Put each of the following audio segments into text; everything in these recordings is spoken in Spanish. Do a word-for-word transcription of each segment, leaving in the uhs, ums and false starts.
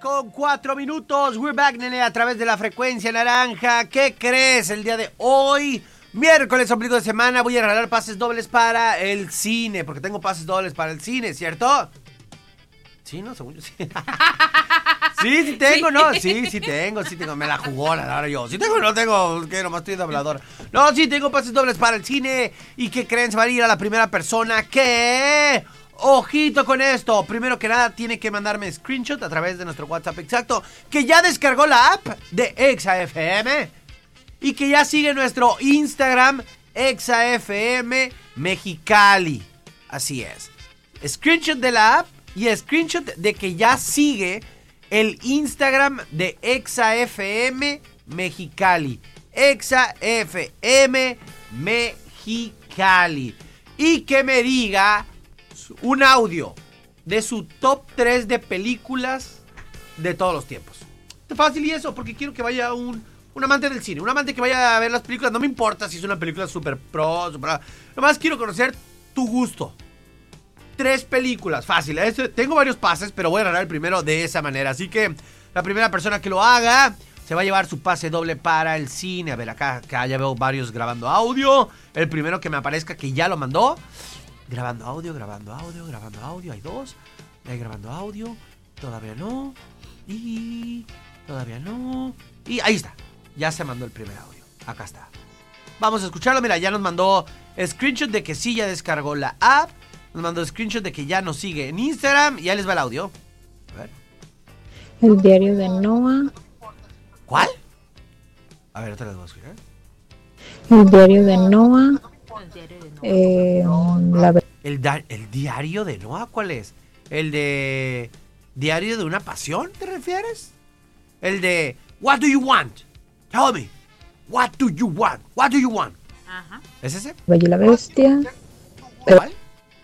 con cuatro minutos. We're back, nene, a través de la frecuencia naranja. ¿Qué crees? El día de hoy, miércoles, ombligo de semana, voy a regalar pases dobles para el cine. Porque tengo pases dobles para el cine, ¿cierto? Sí, no, según yo sí. Sí, sí tengo, ¿no? Sí, sí tengo, sí tengo. Me la jugó, ahora yo. Sí tengo, no tengo, que nomás estoy de hablador. No, sí tengo pases dobles para el cine. ¿Y qué creen? Se va a ir a la primera persona que... Ojito con esto. Primero que nada, tiene que mandarme screenshot a través de nuestro WhatsApp exacto, que ya descargó la app de Exa F M y que ya sigue nuestro Instagram Exa F M Mexicali. Así es. Screenshot de la app y screenshot de que ya sigue el Instagram de Exa F M Mexicali. Exa F M Mexicali. Y que me diga un audio de su top tres de películas de todos los tiempos. Es fácil y eso, porque quiero que vaya un, un amante del cine, un amante que vaya a ver las películas. No me importa si es una película super pro, super... Nomás quiero conocer tu gusto. Tres películas, fácil. Este, tengo varios pases, pero voy a agarrar el primero de esa manera. Así que la primera persona que lo haga se va a llevar su pase doble para el cine. A ver, acá, acá ya veo varios grabando audio. El primero que me aparezca que ya lo mandó. Grabando audio, grabando audio, grabando audio. Hay dos. Ahí grabando audio. Todavía no. Y todavía no. Y ahí está. Ya se mandó el primer audio. Acá está. Vamos a escucharlo. Mira, ya nos mandó screenshot de que sí ya descargó la app. Nos mandó screenshot de que ya nos sigue en Instagram. Y ya les va el audio. A ver. El diario de Noah. ¿Cuál? A ver, otra vez vamos a escuchar. El diario de Noah. Eh, la... ¿El, da- ¿El diario de Noah cuál es? ¿El de Diario de una pasión te refieres? El de What do you want? Tell me. What do you want? What do you want? Ajá. ¿Es ese? Bella y la Bestia. ¿Cuál?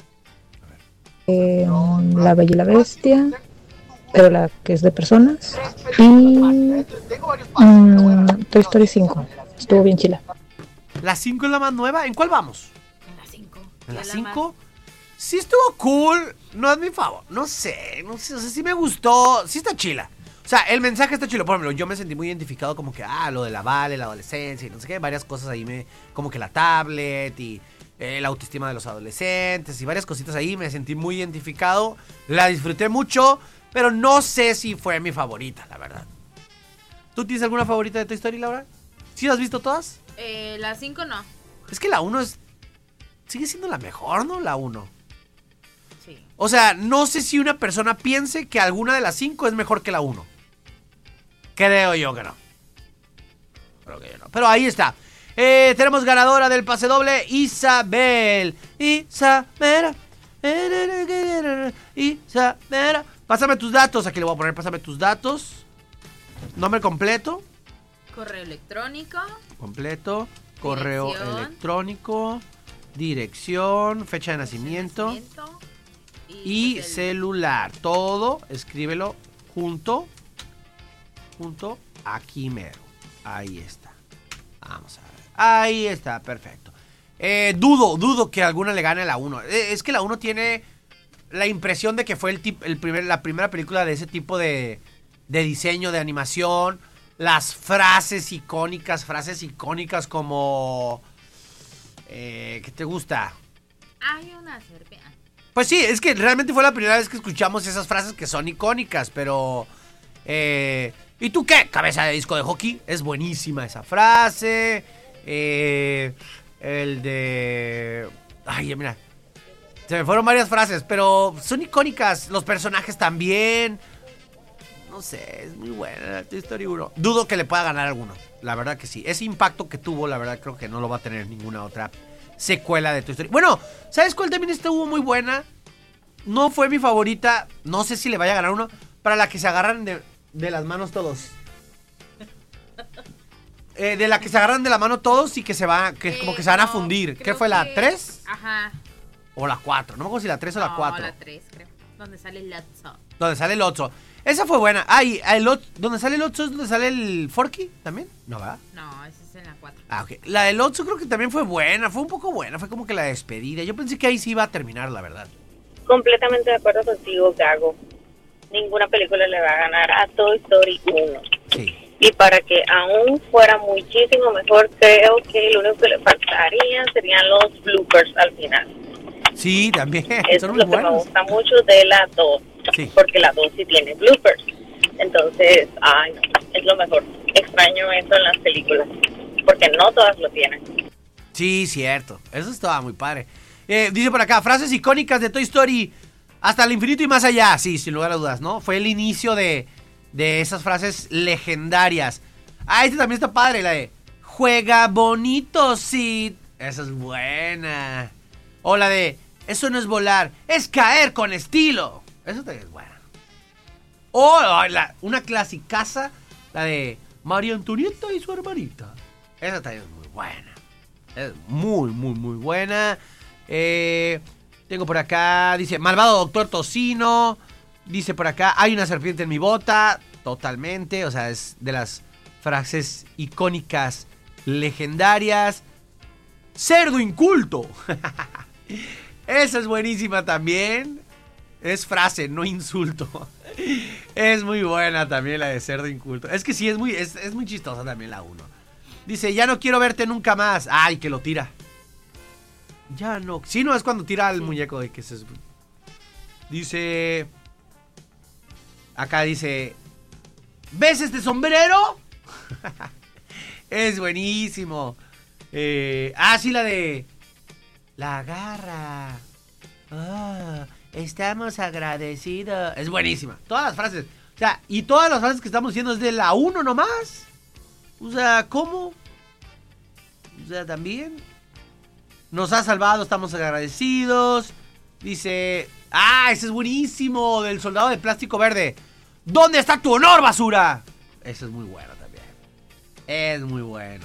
Eh, la Bella y la Bestia. Pero la que es de personas. Y um, Toy Story cinco. Estuvo bien chila. ¿La cinco es la más nueva? ¿En cuál vamos? En la cinco. ¿En la cinco? Sí estuvo cool. No es mi favor. No sé, no sé. O sea, sí me gustó. Sí está chila. O sea, el mensaje está chilo. Por ejemplo, yo me sentí muy identificado como que, ah, lo de la Vale, la adolescencia y no sé qué. Varias cosas ahí me... Como que la tablet y eh, la autoestima de los adolescentes y varias cositas ahí. Me sentí muy identificado. La disfruté mucho, pero no sé si fue mi favorita, la verdad. ¿Tú tienes alguna favorita de Toy Story, Laura? ¿Sí las has visto todas? Eh, la cinco no. Es que la uno es... Sigue siendo la mejor, ¿no? La uno. Sí. O sea, no sé si una persona piense que alguna de las cinco es mejor que la uno. Creo yo que no. Creo que yo no. Pero ahí está. Eh, tenemos ganadora del pase doble, Isabel. Isabela. Isabela. Pásame tus datos. Aquí le voy a poner, pásame tus datos. Nombre completo. Correo electrónico. Completo. Correo Dirección. electrónico. Dirección. Fecha de nacimiento. nacimiento Y pues el- celular. Todo, escríbelo junto. Junto aquí mero. Ahí está. Vamos a ver. Ahí está, perfecto. Eh, dudo, dudo que alguna le gane a la uno. Eh, es que la uno tiene la impresión de que fue el tip, el primer, la primera película de ese tipo de, de diseño, de animación. Las frases icónicas, frases icónicas como... Eh, ¿qué te gusta? Hay una serpiente. Pues sí, es que realmente fue la primera vez que escuchamos esas frases que son icónicas, pero... Eh, ¿y tú qué? Cabeza de disco de hockey. Es buenísima esa frase. Eh, el de... Ay, mira. Se me fueron varias frases, pero son icónicas. Los personajes también. No sé, es muy buena Toy Story uno. Dudo que le pueda ganar alguno. La verdad que sí. Ese impacto que tuvo, la verdad creo que no lo va a tener ninguna otra secuela de Toy Story. Bueno, ¿sabes cuál también estuvo muy buena? No fue mi favorita. No sé si le vaya a ganar uno. Para la que se agarran de, de las manos todos. Eh, de la que se agarran de la mano todos y que se va, que Eh, como que se van a no, fundir. ¿Qué creo fue, la que- tres? Ajá. O la cuatro. No me acuerdo si la tres o la No, cuatro. la tres, creo. Donde sale Lotso. Donde sale el otro. Esa fue buena. Ah, y el otro, donde sale el otro es donde sale el Forky también. No, ¿verdad? No, esa es en la cuatro. Ah, ok. La del otro creo que también fue buena. Fue un poco buena. Fue como que la despedida. Yo pensé que ahí sí iba a terminar, la verdad. Completamente de acuerdo contigo, Gago. ninguna película le va a ganar a Toy Story uno. Sí. Y para que aún fuera muchísimo mejor, creo que lo único que le faltaría serían los bloopers al final. Sí, también. Eso Son es muy lo que me buenos. gusta mucho de la dos, Sí. porque la dos sí tiene bloopers. Entonces, ay, no, es lo mejor. Extraño eso en las películas, porque no todas lo tienen. Sí, cierto. Eso estaba muy padre. Eh, dice por acá, frases icónicas de Toy Story hasta el infinito y más allá. Sí, sin lugar a dudas, ¿no? Fue el inicio de, de esas frases legendarias. Ah, este también está padre, la de juega bonito, sí. Esa es buena. O la de eso no es volar, es caer con estilo. Eso también es buena. O la, una clasicaza, la de María Antonieta y su hermanita. Esa también es muy buena. Es muy, muy, muy buena. Eh, tengo por acá, dice, malvado doctor Tocino. Dice por acá, hay una serpiente en mi bota. Totalmente, o sea, es de las frases icónicas, legendarias. Cerdo inculto. Esa es buenísima también. Es frase, no insulto. Es muy buena también la de cerdo inculto. Es que sí, es muy, es, es muy chistosa también la uno. Dice, ya no quiero verte nunca más. Ay, que lo tira. Ya no. Sí, no, es cuando tira al muñeco de que se... Dice... Acá dice... ¿Ves este sombrero? Es buenísimo. Eh, ah, sí, la de... La garra. Ah, estamos agradecidos. Es buenísima. Todas las frases. O sea, y todas las frases que estamos diciendo es de la uno nomás. O sea, ¿cómo? O sea, también. Nos ha salvado, estamos agradecidos. Dice... Ah, ese es buenísimo. Del soldado de plástico verde. ¿Dónde está tu honor, basura? Ese es muy bueno también. Es muy bueno.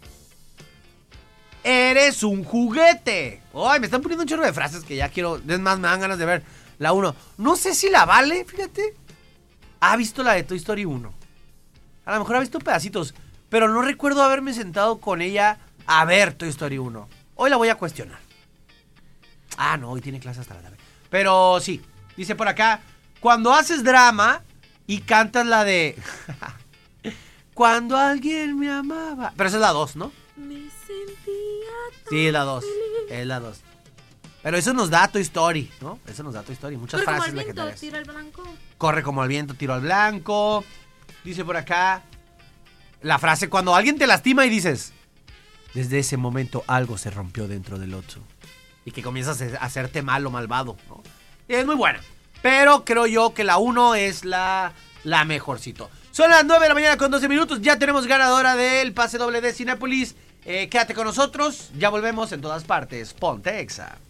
Eres un juguete. Ay, me están poniendo un chorro de frases que ya quiero. Es más, me dan ganas de ver la uno. No sé si la Vale, fíjate, ha visto la de Toy Story uno. A lo mejor ha visto pedacitos, pero no recuerdo haberme sentado con ella a ver Toy Story uno. Hoy la voy a cuestionar. Ah, no, hoy tiene clase hasta la tarde. Pero sí, dice por acá, cuando haces drama y cantas la de... Cuando alguien me amaba. Pero esa es la dos, ¿no? Me sentía tan Sí, es la dos. feliz. Es la dos. Pero eso nos da Toy Story, ¿no? Eso nos da Toy Story. Muchas Pero como frases al viento, legendarias. tira el blanco. Corre como al viento, tiro al blanco. Dice por acá la frase cuando alguien te lastima y dices, desde ese momento algo se rompió dentro del otro. Y que comienzas a hacerte malo, malvado, ¿no? Y es muy buena. Pero creo yo que la uno es la, la mejorcito. Son las nueve de la mañana con doce minutos. Ya tenemos ganadora del pase doble de Cinépolis. Eh, quédate con nosotros. Ya volvemos en todas partes. Ponte Exa.